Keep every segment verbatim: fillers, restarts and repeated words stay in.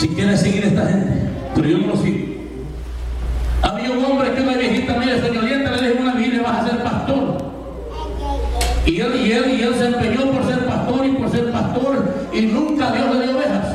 si quiere seguir esta gente, pero yo no lo sigo. Había un hombre que una viejita media soñolienta le dijo a una vigilia: vas a ser pastor. Y él, y, él, y él se empeñó por ser pastor y por ser pastor, y nunca Dios le dio ovejas.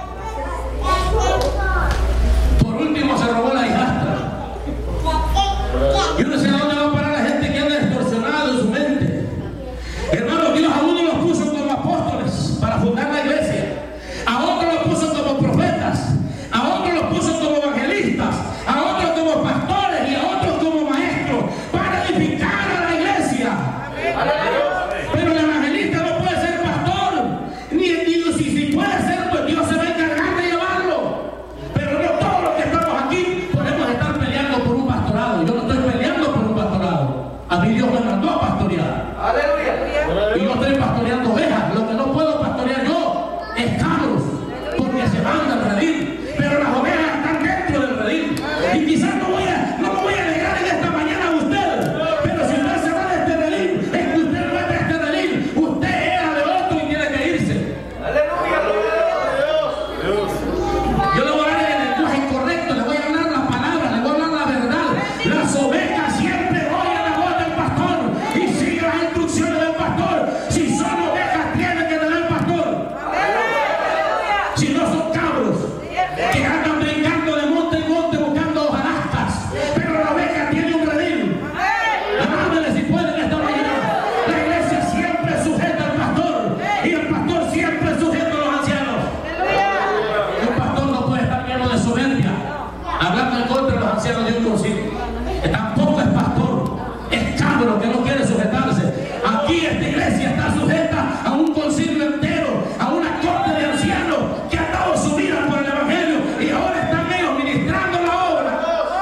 Por último se robó la hijastra. Yo no sé a dónde va a parar la gente que anda distorsionada en su mente. Hermano, Dios a uno los puso como apóstoles para fundar la iglesia, a otros los puso como profetas, a otros los puso como evangelistas, a otros como pastores y a otros como maestros para edificar a la iglesia. Pero el evangelista no puede ser pastor, ni, ni si, si puede ser, pues Dios se va a encargar de llevarlo. Pero no todos los que estamos aquí podemos estar peleando por un pastorado. Yo no estoy peleando por un pastorado. A mí Dios me mandó a pastorear. Y yo estoy pastoreando ovejas. Lo que no puedo pastorear yo es cabros, porque se van del redil. Pero las ovejas están dentro del redil. Y quizás no voy a, no me voy a negar en esta mañana a usted, pero si usted se va de este redil, es que usted no es de este redil. Usted era de otro y tiene que irse. Aleluya, Dios. Yo le voy a hablar en el lenguaje correcto, le voy a hablar la palabra, le voy a hablar la verdad. Las ovejas siempre oyen la voz del pastor y siguen las instrucciones del pastor. Si son ovejas, tienen que tener pastor. Si no son cabros que andan brincando de monte en monte buscando hojarascas, pero la oveja tiene un redil. Alábenle si pueden esta mañana. La iglesia siempre sujeta al pastor y el pastor siempre sujeta a los ancianos. Un pastor no puede estar lleno de soberbia, hablando en contra de los ancianos de un concilio. Tampoco es pastor, es cabro que no quiere sujetarse. Aquí esta iglesia está sujeta a un concilio entero, a una corte de ancianos que ha dado su vida por el evangelio y ahora están ellos ministrando la obra.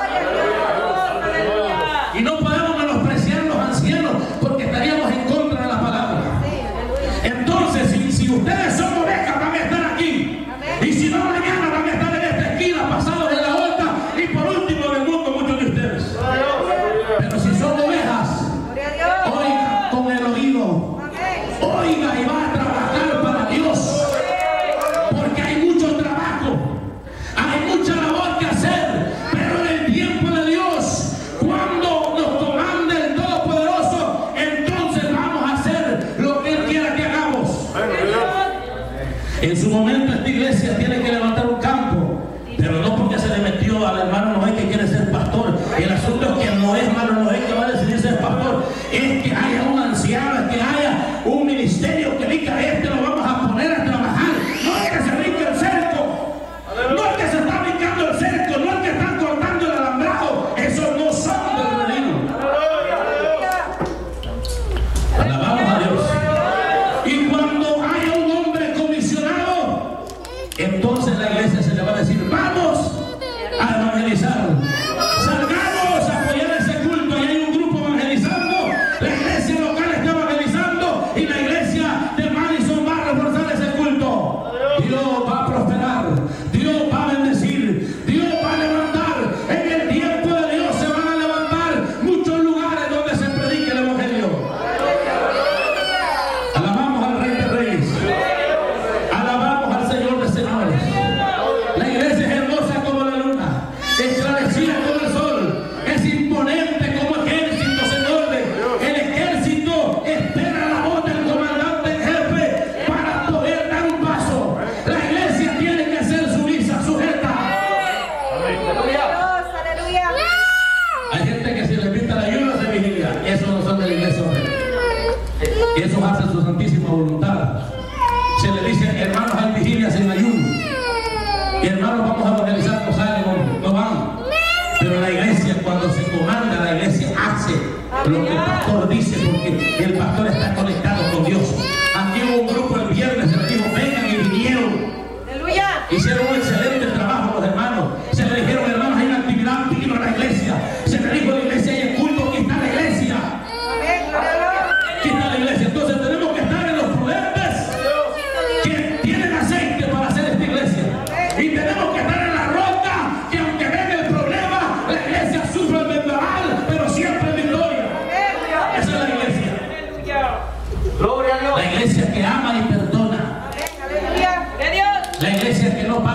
Y no podemos menospreciar a los ancianos porque estaríamos en contra de la palabra. Entonces, si, si ustedes son ovejas, van a estar aquí. Y si no, mañana van a estar en esta esquina, pasados en la vuelta y por último en el mundo, muchos de ustedes. Pero si son ovejas, oiga con el oído, oiga y va a trabajar para Dios, porque hay mucho trabajo, hay mucha labor que hacer, pero en el tiempo de Dios, cuando nos comande el Todopoderoso, entonces vamos a hacer lo que Él quiera que hagamos. En su momento esta iglesia tiene que levantar un campo, pero no porque se le metió al hermano Noé que quiere ser pastor. El asunto es que no es hermano Noé que va a decidir ser pastor, es que haya un anciano, que haya un ministerio que diga: este lo vamos a poner a trabajar. No es que se brinque el cerco, no es que se está brincando el cerco, no es que están cortando el alambrado. Esos no son del reino. Alabamos a Dios. Y cuando haya un hombre comisionado, entonces la iglesia se le va a decir: vamos a evangelizar. Salgamos a apoyar ese culto. Y hay un grupo evangelizando, la iglesia local está evangelizando y la iglesia de Madison va a reforzar ese culto. Dios va a prosperar, Dios va a bendecir, Dios va a levantar. En el tiempo de Dios se van a levantar muchos lugares donde se predique el evangelio. Alabamos al Rey de Reyes, alabamos al Señor de Señores. La iglesia es hermosa como la luna, esclarecida como el sol, es imponente como ejército, Señor. El ejército espera la voz del comandante en jefe para poder dar un paso. La iglesia tiene que ser sumisa, sujeta. Hay gente que se le invita a la ayuda de vigilia, esos no son de la iglesia, hombre. Esos hacen su santísima voluntad. Se le dice: hermanos, hay vigilias en ayuno. Y hermanos, vamos a evangelizar, no salen, no, no van. Pero la iglesia, cuando se comanda, la iglesia hace lo que el pastor dice, porque el pastor está conectado con Dios. Aquí hubo un grupo el viernes, se les dijo: vengan, y vinieron. Hicieron un excelente